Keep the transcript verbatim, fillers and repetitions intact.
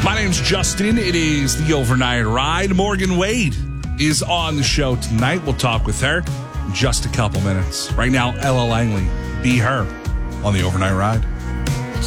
My name's Justin. It is the Overnight Ride. Morgan Wade is on the show tonight. We'll talk with her in just a couple minutes. Right now, Ella Langley, Be Her on the Overnight Ride.